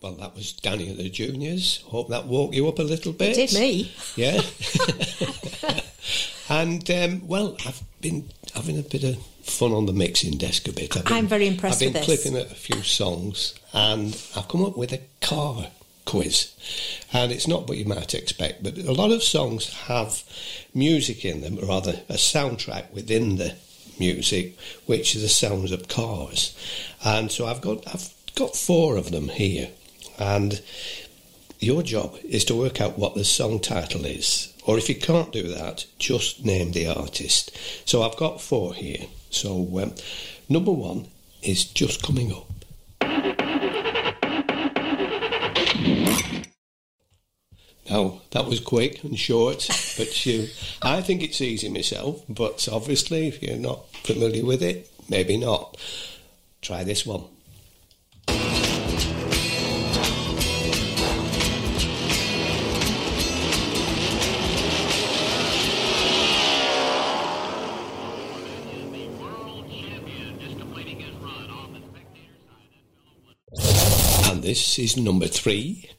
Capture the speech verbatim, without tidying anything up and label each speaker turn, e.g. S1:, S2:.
S1: Well, that was Danny and the Juniors. Hope that woke you up a little bit.
S2: It did me.
S1: Yeah. And, um, well, I've been having a bit of fun on the mixing desk a bit. I've been,
S2: I'm very impressed
S1: with this.
S2: with
S1: I've been clipping at a few songs, and I've come up with a car quiz. And it's not what you might expect, but a lot of songs have music in them, or rather a soundtrack within the music, which are the sounds of cars. And so I've got I've got four of them here, and your job is to work out what the song title is, or if you can't do that, just name the artist. So I've got four here. So um, number one is Just Coming Up. Now, that was quick and short, but you, I think it's easy myself, but obviously if you're not familiar with it, maybe not. Try this one. And this is number three.